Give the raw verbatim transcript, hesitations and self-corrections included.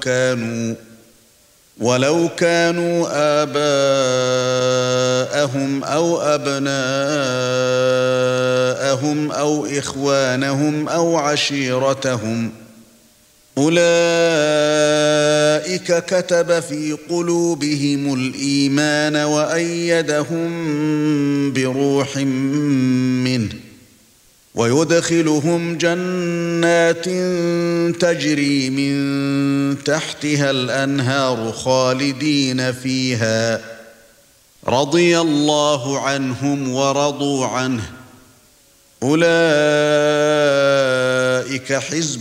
كانوا ولو كانوا آباءهم أو أبناءهم أو إخوانهم أو عشيرتهم أولئك كتب في قلوبهم الإيمان وأيدهم بروح منه ويدخلهم جنات تجري من تحتها الأنهار خالدين فيها رضي الله عنهم ورضوا عنه أولئك حزب